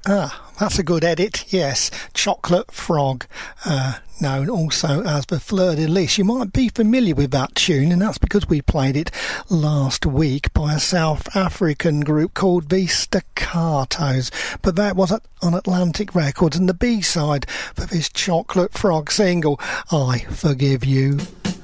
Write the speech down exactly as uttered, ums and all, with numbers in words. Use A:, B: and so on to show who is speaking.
A: Ah, that's a good edit, yes. Chocolate Frog, uh, known also as the Fleur de Lis. You might be familiar with that tune, and that's because we played it last week by a South African group called the Staccatos. But that was on Atlantic Records, and the B-side for this Chocolate Frog single, I Forgive You.